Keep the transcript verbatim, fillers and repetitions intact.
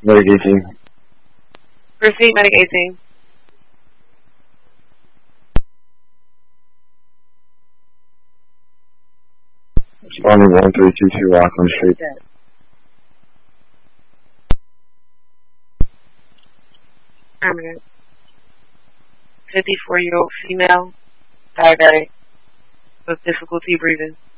Medic eighteen. Proceed, Medic eighteen. Responding one three two two Rockland Street. Affirmative. fifty-four-year-old female, diabetic, with difficulty breathing.